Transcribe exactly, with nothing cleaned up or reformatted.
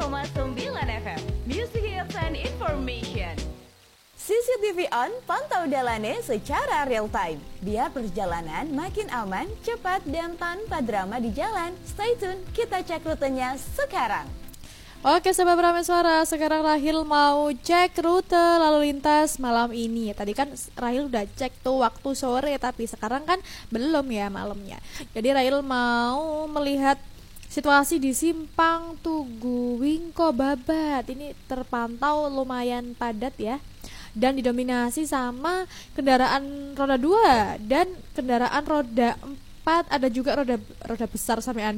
koma sembilan F M. Music Hits and Information. C C T V on, pantau Dalane secara real time. Biar perjalanan makin aman, cepat, dan tanpa drama di jalan. Stay tune, kita cek rutenya sekarang. Oke Sobat Prameswara, sekarang Rahil mau cek rute lalu lintas malam ini. Tadi kan Rahil udah cek tuh waktu sore, tapi sekarang kan belum ya malamnya. Jadi Rahil mau melihat situasi di Simpang Tugu Wingko Babat. Ini terpantau lumayan padat ya, dan didominasi sama kendaraan roda dua dan kendaraan roda empat, ada juga roda roda besar sampai